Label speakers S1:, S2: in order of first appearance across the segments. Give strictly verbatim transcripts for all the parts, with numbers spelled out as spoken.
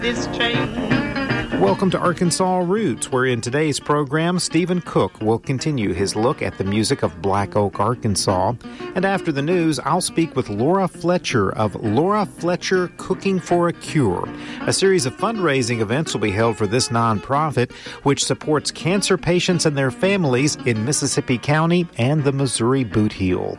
S1: this train.
S2: Welcome to Arkansas Roots, where in today's program, Stephen Cook will continue his look at the music of Black Oak, Arkansas. And after the news, I'll speak with Laura Fletcher of Laura Fletcher Cooking for a Cure. A series of fundraising events will be held for this nonprofit, which supports cancer patients and their families in Mississippi County and the Missouri Boot Heel.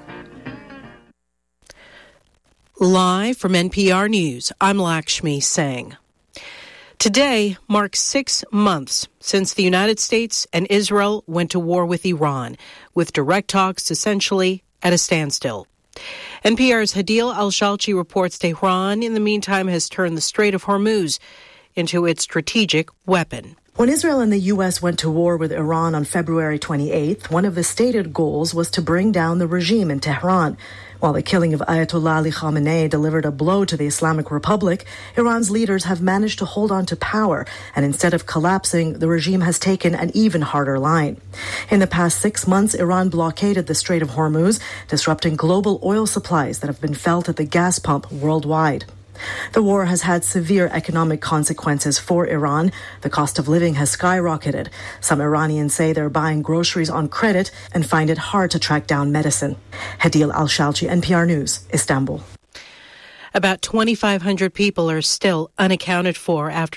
S3: Live from N P R News, I'm Lakshmi Singh. Today marks six months since the United States and Israel went to war with Iran, with direct talks essentially at a standstill. N P R's Hadil Al-Shalchi reports Tehran, in the meantime, has turned the Strait of Hormuz into its strategic weapon.
S4: When Israel and the U S went to war with Iran on February twenty-eighth, one of the stated goals was to bring down the regime in Tehran. While the killing of Ayatollah Ali Khamenei delivered a blow to the Islamic Republic, Iran's leaders have managed to hold on to power, and instead of collapsing, the regime has taken an even harder line. In the past six months, Iran blockaded the Strait of Hormuz, disrupting global oil supplies that have been felt at the gas pump worldwide. The war has had severe economic consequences for Iran. The cost of living has skyrocketed. Some Iranians say they're buying groceries on credit and find it hard to track down medicine. Hadil Al-Shalchi, N P R News, Istanbul.
S3: About twenty-five hundred people are still unaccounted for after